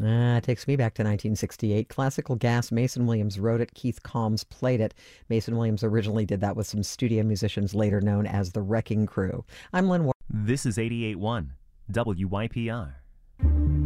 It takes me back to 1968. Classical Gas, Mason Williams wrote it, Keith Combs played it. Mason Williams originally did that with some studio musicians later known as the Wrecking Crew. I'm Lynn. This is 88.1 WYPR.